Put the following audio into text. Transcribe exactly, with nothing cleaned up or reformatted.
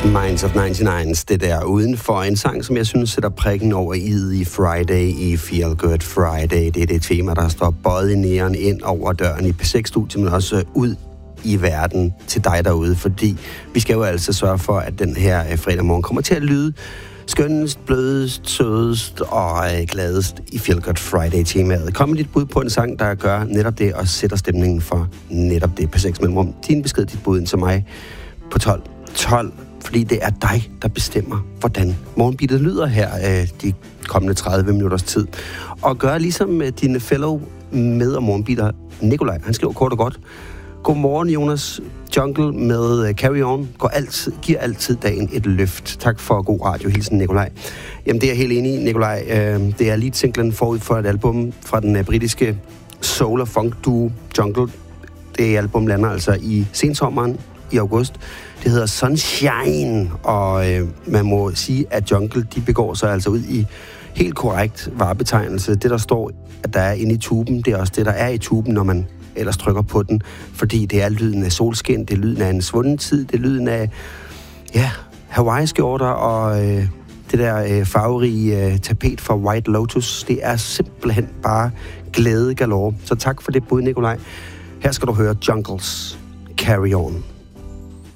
Minds of nioghalvfems, det der udenfor. En sang, som jeg synes sætter prikken over i'et i Friday, i Feel Good Friday. Det er det tema, der står bøjet i næren ind over døren i P seks-studiet, men også ud i verden til dig derude, fordi vi skal jo altså sørge for, at den her fredag morgen kommer til at lyde skønnest, blødest, sødest og gladest i Feel Good Friday-temaet. Kom med dit bud på en sang, der gør netop det og sætter stemningen for netop det P seks mellemrum. Din besked, dit bud ind til mig på tolv tolv, fordi det er dig, der bestemmer, hvordan morgenbeatet lyder her øh, de kommende tredive minutters tid. Og gør ligesom øh, dine fellow med- og morgenbeater Nikolaj. Han skriver kort og godt: Godmorgen, Jonas. Jungle med Carry On går altid, giver altid dagen et løft. Tak for god radio. Hilsen, Nikolaj. Jamen, det er jeg helt enig i, Nikolaj. Det er lead-singlen forud for et album fra den britiske soul- og funk-duo Jungle. Det album lander altså i sensommeren i august. Det hedder Sunshine, og øh, man må sige, at Jungle, de begår sig altså ud i helt korrekt varebetegnelse. Det, der står, at der er inde i tuben, det er også det, der er i tuben, når man ellers trykker på den, fordi det er lyden af solskin, det er lyden af en svunden tid, det er lyden af, ja, Hawaii-skjorter og øh, det der øh, farverige øh, tapet fra White Lotus. Det er simpelthen bare glæde galore. Så tak for det bud, Nikolaj. Her skal du høre Jungles Carry On.